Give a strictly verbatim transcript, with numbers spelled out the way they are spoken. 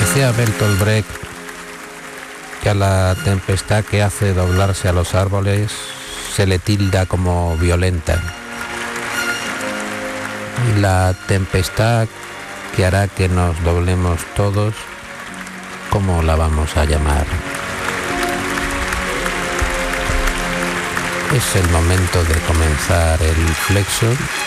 Decía Bertolt Brecht que a la tempestad que hace doblarse a los árboles se le tilda como violenta. Y la tempestad que hará que nos doblemos todos, ¿cómo la vamos a llamar? Es el momento de comenzar el Flexo